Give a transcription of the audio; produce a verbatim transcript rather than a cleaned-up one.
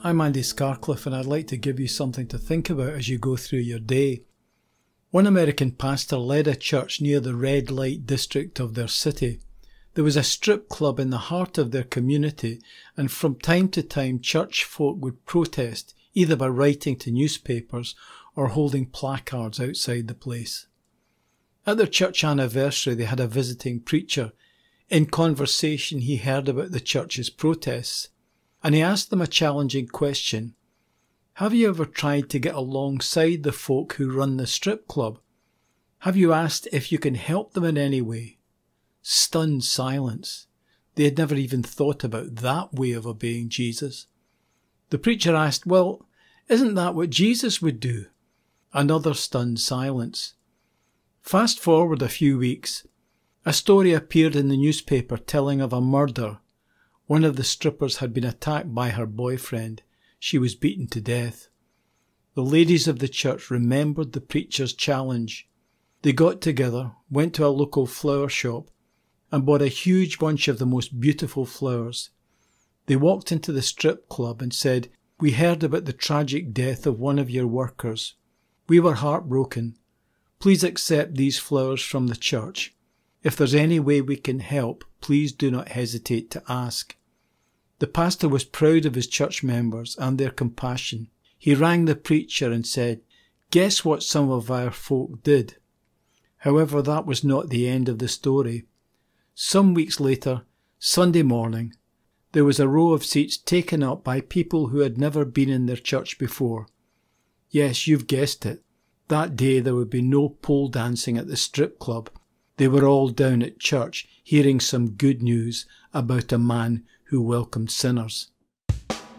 I'm Andy Scarcliffe, and I'd like to give you something to think about as you go through your day. One American pastor led a church near the red light district of their city. There was a strip club in the heart of their community, and from time to time church folk would protest, either by writing to newspapers or holding placards outside the place. At their church anniversary they had a visiting preacher. In conversation he heard about the church's protests, and he asked them a challenging question. Have you ever tried to get alongside the folk who run the strip club? Have you asked if you can help them in any way? Stunned silence. They had never even thought about that way of obeying Jesus. The preacher asked, well, isn't that what Jesus would do? Another stunned silence. Fast forward a few weeks. A story appeared in the newspaper telling of a murder. One of the strippers had been attacked by her boyfriend. She was beaten to death. The ladies of the church remembered the preacher's challenge. They got together, went to a local flower shop, and bought a huge bunch of the most beautiful flowers. They walked into the strip club and said, "We heard about the tragic death of one of your workers. We were heartbroken. Please accept these flowers from the church. If there's any way we can help, please do not hesitate to ask." The pastor was proud of his church members and their compassion. He rang the preacher and said, "Guess what some of our folk did?" However, that was not the end of the story. Some weeks later, Sunday morning, there was a row of seats taken up by people who had never been in their church before. Yes, you've guessed it. That day there would be no pole dancing at the strip club. They were all down at church, hearing some good news about a man who welcomed sinners.